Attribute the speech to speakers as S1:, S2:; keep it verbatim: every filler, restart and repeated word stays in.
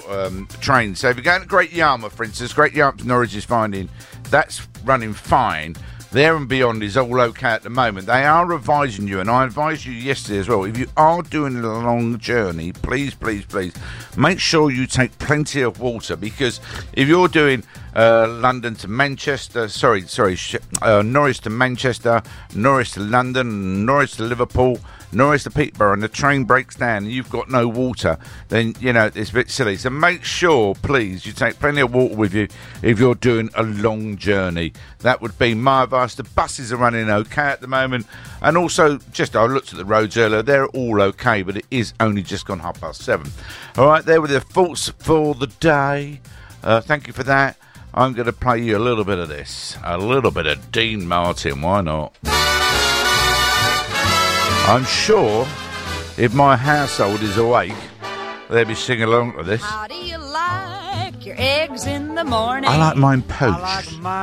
S1: um, trains. So if you're going to Great Yarmouth, for instance, Great Yarmouth Norwich is finding that's running fine. There and Beyond is all okay at the moment. They are revising you, and I advised you yesterday as well. If you are doing a long journey, please, please, please, make sure you take plenty of water, because if you're doing uh, London to Manchester, sorry, sorry, uh, Norwich to Manchester, Norwich to London, Norwich to Liverpool, Norwich to Peterborough, and the train breaks down and you've got no water, then, you know, it's a bit silly. So make sure, please, you take plenty of water with you if you're doing a long journey. That would be my advice. The buses are running okay at the moment. And also, just I looked at the roads earlier, they're all okay, but it is only just gone half past seven. All right, there were the thoughts for the day. Uh, thank you for that. I'm going to play you a little bit of this. A little bit of Dean Martin, why not? I'm sure if my household is awake, they'll be singing along to this.
S2: How do you like your eggs in the morning?
S1: I like mine poached.
S2: I like mine